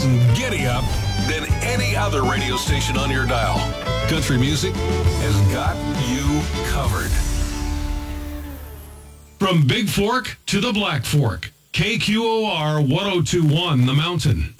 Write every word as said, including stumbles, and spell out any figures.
and giddy up than any other radio station on your dial. Country music has got you covered. From Big Fork to the Black Fork, K Q O R ten twenty-one The Mountain.